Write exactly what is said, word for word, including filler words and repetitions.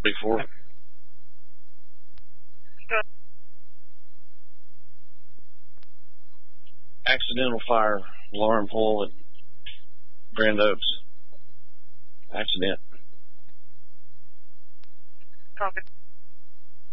Before. Accidental fire alarm pull at Grand Oaks. Accident. Copy.